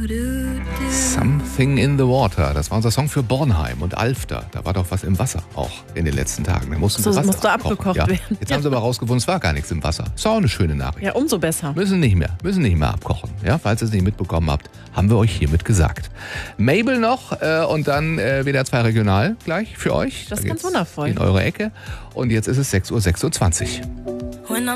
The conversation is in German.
Something in the Water. Das war unser Song für Bornheim und Alfter. Da war doch was im Wasser auch in den letzten Tagen. Da mussten So, sie das Wasser musste abkochen. abgekocht Ja. werden. Jetzt haben sie aber rausgefunden, es war gar nichts im Wasser. Ist auch eine schöne Nachricht. Ja, umso besser. Müssen nicht mehr abkochen. Ja, falls ihr es nicht mitbekommen habt, haben wir euch hiermit gesagt. Mabel noch und dann WDR 2 Regional gleich für euch. Das ist Da ganz geht's wundervoll. in eure Ecke. Und jetzt ist es 6:26 Uhr.